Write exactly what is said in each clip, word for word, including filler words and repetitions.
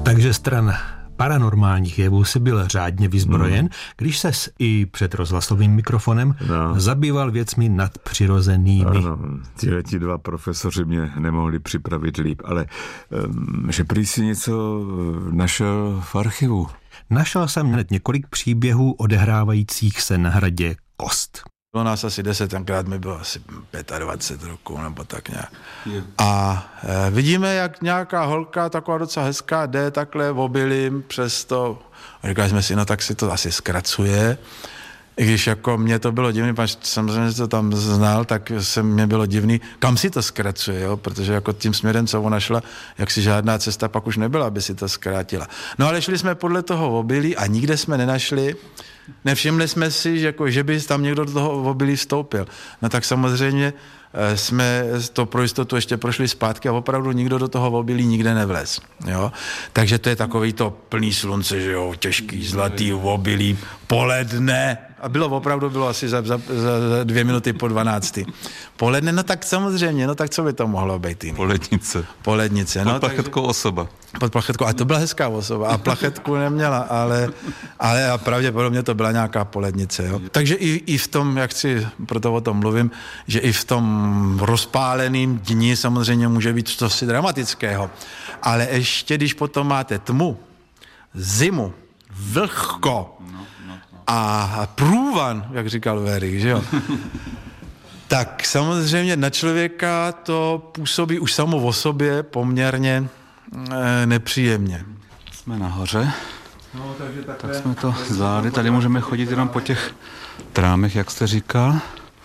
Takže stran paranormálních jevů si byl řádně vyzbrojen, hmm. když ses i před rozhlasovým mikrofonem no. zabýval věcmi nadpřirozenými. Ano, tihle ti dva profesoři mě nemohli připravit líp, ale um, že prý si něco našel v archivu. Našel jsem hned několik příběhů odehrávajících se na hradě Kost. Bylo nás asi deset, tenkrát mi bylo asi dvacet pět roků, nebo tak nějak. Je. A e, vidíme, jak nějaká holka, taková docela hezká, jde takhle obilím přes to. A říkali jsme si, no tak si to asi zkracuje. I když jako mě to bylo divný, protože samozřejmě to tam znal, tak se mě bylo divný, kam si to zkracuje, jo? Protože jako tím směrem, co ona šla, jak si žádná cesta pak už nebyla, aby si to zkrátila. No ale šli jsme podle toho obilí a nikde jsme nenašli, nevšimli jsme si, že, jako, že by tam někdo do toho obilí vstoupil. No tak samozřejmě jsme to pro jistotu ještě prošli zpátky a opravdu nikdo do toho obilí nikde nevlez. Jo? Takže to je takový to plný slunce, že jo, těžký, zlatý obilí, poledne. A bylo opravdu, bylo asi za, za, za dvě minuty po dvanácti. Poledne, no tak samozřejmě, no tak co by to mohlo být jiný? Polednice. Polednice, no. Pod plachetkou takže, osoba. Pod plachetkou, a to byla hezká osoba a plachetku neměla, ale, ale a pravděpodobně to byla nějaká polednice, jo. Takže i, i v tom, jak si proto o tom mluvím, že i v tom rozpáleném dni samozřejmě může být cosi dramatického. Ale ještě, když potom máte tmu, zimu, vlhko, a průvan, jak říkal Verich, že jo? Tak samozřejmě na člověka to působí už samo o sobě poměrně e, nepříjemně. Jsme nahoře, no, takže tak jsme to zvládli. Tady můžeme chodit jenom po těch trámech, jak jste říkal.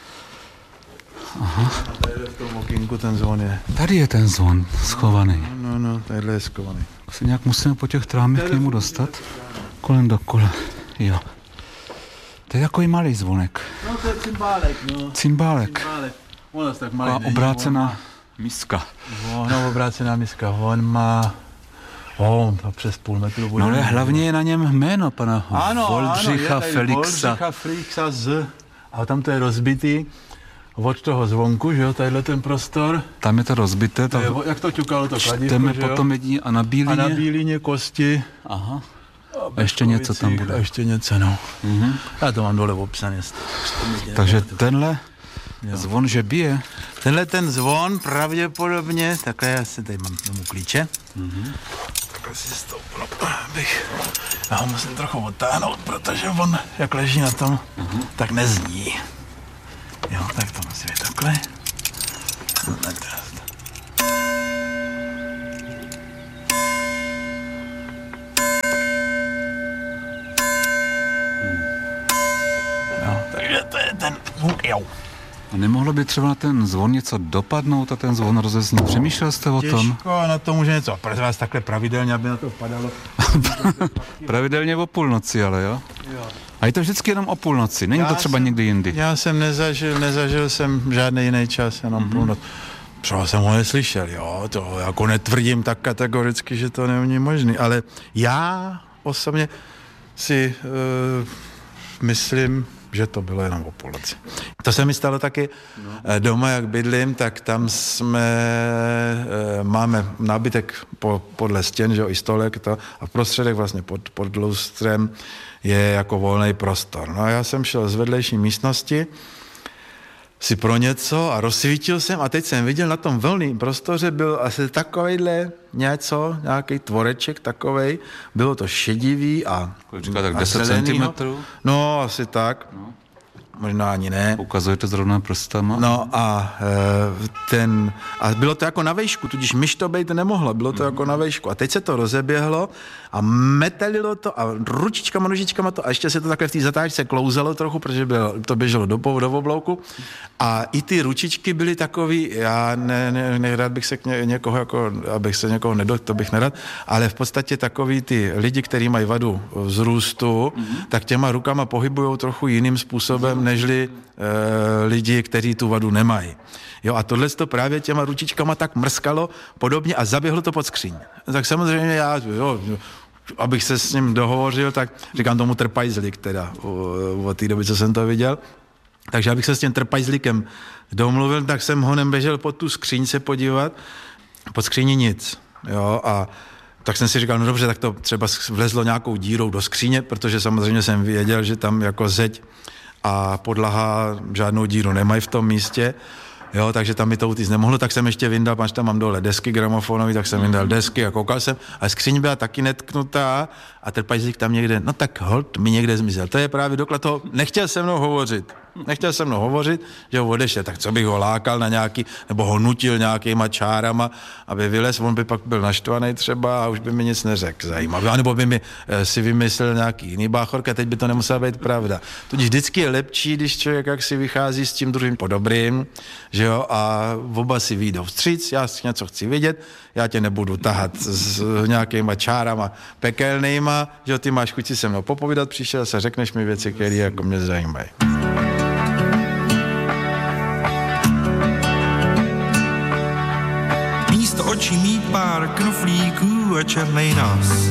Aha. Tady v tom okýnku ten zvon je. Tady je ten zvon schovaný. No, no, no, tadyhle je schovaný. Asi nějak musíme po těch trámech k němu dostat. Kolem dokola, jo. To je takový malý zvonek. No to je cymbálek, no. Cymbálek. Cymbálek. On tak malý a obrácená má... miska. No, obrácená miska. On má... On má přes půl metru. No ale hlavně je na něm jméno pana ano, Voldřicha ano, je Felixa. Voldřicha Felixa z... A tam to je rozbitý od toho zvonku, že jo, tadyhle ten prostor. Tam je to rozbité. To je, jak to ťukalo to kladívko, čteme potom jedině a na bílině. A na bílině kosti. Aha. A ještě něco tam bude. A ještě něco, no. Mm-hmm. Já to mám dole opsané. Takže tenhle jo. zvon, že bije? Tenhle ten zvon pravděpodobně, takhle já si tady mám tomu klíče. Mm-hmm. Takhle si stoupnu, abych, já ho musím trochu otáhnout, protože on, jak leží na tom, mm-hmm. tak nezní. Jo, tak to musí být takhle. Takže to je ten zvuk, jo. A nemohlo by třeba na ten zvon něco dopadnout a ten zvon rozeznít? Přemýšlel jste o tom? Těžko, na to může něco. Prosím vás takhle pravidelně, aby na to padalo. Pravidelně o půlnoci, ale jo? Jo. A je to vždycky jenom o půlnoci, není já to třeba jsem, někdy jindy? Já jsem nezažil, nezažil jsem žádný jiný čas, jenom mm-hmm. půlnoc. Třeba jsem ho neslyšel, jo, to jako netvrdím tak kategoricky, že to není možný, ale já osobně si uh, myslím, že to bylo jenom o půlnoci. To se mi stalo taky no. doma, jak bydlím, tak tam jsme, e, máme nábytek po, podle stěn, že jo, i stolek to, a v prostředek vlastně pod, pod lustrem je jako volný prostor. No a já jsem šel z vedlejší místnosti si pro něco a rozsvítil jsem a teď jsem viděl na tom volném prostoře byl asi takovejhle něco, nějaký tvoreček takovej, bylo to šedivý a říká, tak deset centimetrů? No, asi tak. No. Možná ani ne. Ukazujete zrovna prstama? No a e, ten, a bylo to jako na vejšku, tudíž myš to být nemohla, bylo to mm. jako na vejšku. A teď se to rozeběhlo a metelilo to a ručičkama, nožičkama to a ještě se to takhle v té zatáčce klouzalo trochu, protože bylo, to běželo do, do oblouku. A i ty ručičky byly takový, já ne, ne, nerad bych se k ně, někoho, jako, abych se někoho nedokl, to bych nerad, ale v podstatě takový ty lidi, kteří mají vadu vzrůstu, mm. tak těma rukama pohybujou trochu jiným způsobem, nežli e, lidi, kteří tu vadu nemají. Jo, a tohle to právě těma ručičkama tak mrskalo podobně a zaběhlo to pod skříň. Tak samozřejmě já, jo, abych se s ním dohovořil, tak říkám tomu trpajzlik teda, od té doby, co jsem to viděl. Takže abych se s tím trpajzlikem domluvil, tak jsem honem běžel pod tu skříň se podívat. Pod skříní nic. Jo, a tak jsem si říkal, no dobře, tak to třeba vlezlo nějakou dírou do skříně, protože samozřejmě jsem věděl, že tam jako zeď a podlaha žádnou díru nemají v tom místě. Jo, takže tam mi to utíct nemohlo, tak jsem ještě vyndal, až tam mám dole desky gramofonové, tak jsem vyndal desky a koukal jsem, ale skříň byla taky netknutá a trpajícík tam někde, no tak holt mi někde zmizel. To je právě doklad toho, nechtěl se mnou hovořit. Nechtěl se mnou hovořit, že ho odešel, tak co bych ho lákal na nějaký, nebo ho nutil nějakýma čárama, aby vylez, on by pak byl naštvaný třeba a už by mi nic neřekl zajímavý, nebo by mi e, si vymyslel nějaký jiný báchorka, teď by to nemusela být pravda. Tudíž vždycky je lepší, když člověk jak si vychází s tím druhým po dobrým, že jo, a oba si vyjdou vstříc, já si něco chci vědět, já tě nebudu tahat s nějakýma čárama pekelnýma, že jo, ty máš chuť si se mnou popovídat, přišel se, řekneš mi věci, které jako mě zajímají. Místo očí mít pár knoflíků a černej nos.